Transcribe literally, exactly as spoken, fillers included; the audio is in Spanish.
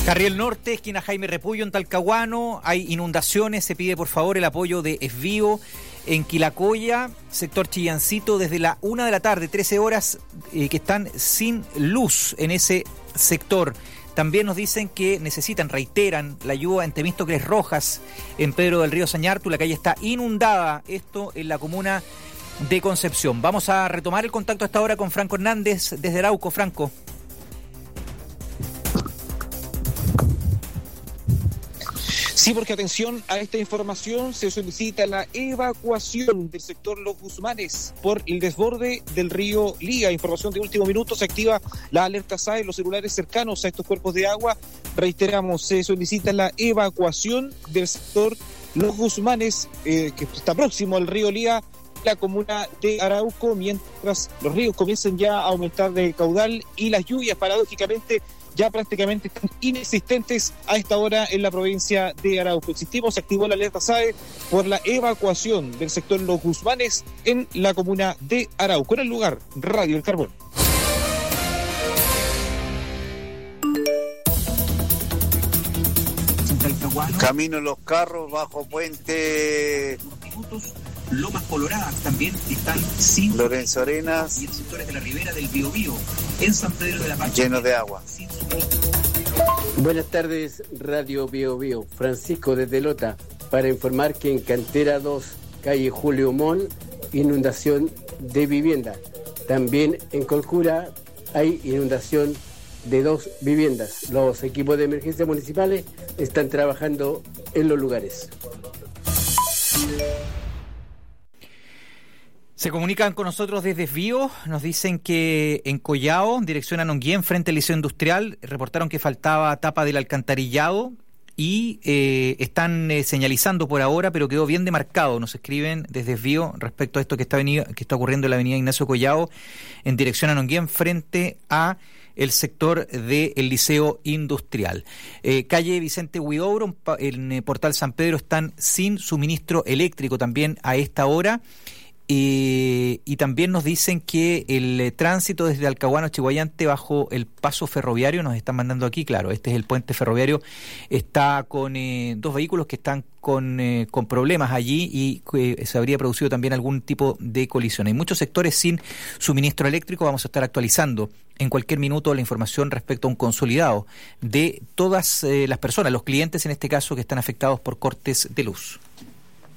Carriel Norte, esquina Jaime Repullo en Talcahuano, hay inundaciones, se pide por favor el apoyo de Esvío. En Quilacoya, sector Chillancito, desde la una de la tarde, trece horas, eh, que están sin luz en ese sector. También nos dicen que necesitan, reiteran, la ayuda en Temístocles Rojas, en Pedro del Río Sañartu. La calle está inundada, esto en la comuna de Concepción. Vamos a retomar el contacto a esta hora con Franco Hernández desde Arauco. Franco. Sí, porque atención a esta información, se solicita la evacuación del sector Los Guzmanes por el desborde del río Liga. Información de último minuto, se activa la alerta S A E en los celulares cercanos a estos cuerpos de agua. Reiteramos, se solicita la evacuación del sector Los Guzmanes, eh, que está próximo al río Liga, la comuna de Arauco, mientras los ríos comienzan ya a aumentar de caudal y las lluvias, paradójicamente, ya prácticamente están inexistentes a esta hora en la provincia de Arauco. Insistimos, se activó la alerta S A E por la evacuación del sector Los Guzmanes en la comuna de Arauco. En el lugar, Radio El Carbón. Camino Los Carros, bajo puente Lomas Coloradas también están sin Lorenzo Arenas y en sectores de la ribera del Biobío, en San Pedro de la Paz, llenos de agua. Buenas tardes, Radio Biobío. Francisco desde Lota, para informar que en Cantera dos, calle Julio Mon, inundación de vivienda. También en Colcura hay inundación de dos viviendas. Los equipos de emergencia municipales están trabajando en los lugares. Se comunican con nosotros desde Esvío, nos dicen que en Collao, dirección a Nonguien, frente al Liceo Industrial, reportaron que faltaba tapa del alcantarillado y eh, están eh, señalizando por ahora, pero quedó bien demarcado. Nos escriben desde Esvío respecto a esto que está, venido, que está ocurriendo en la avenida Ignacio Collao, en dirección a Nonguien, frente a el sector del Liceo Industrial. Eh, calle Vicente Huidobro, en eh, Portal San Pedro, están sin suministro eléctrico también a esta hora. Eh, y también nos dicen que el eh, tránsito desde Alcahuano a Chihuayante bajo el paso ferroviario, nos están mandando aquí, claro, este es el puente ferroviario, está con eh, dos vehículos que están con, eh, con problemas allí y eh, se habría producido también algún tipo de colisión. Hay muchos sectores sin suministro eléctrico, vamos a estar actualizando en cualquier minuto la información respecto a un consolidado de todas eh, las personas, los clientes en este caso, que están afectados por cortes de luz.